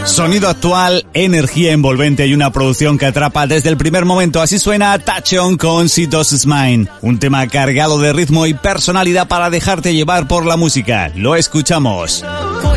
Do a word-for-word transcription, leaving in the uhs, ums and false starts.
Sonido actual, energía envolvente y una producción que atrapa desde el primer momento. Así suena Touch On con Si Dos Is Mine. Un tema cargado de ritmo y personalidad para dejarte llevar por la música. Lo escuchamos.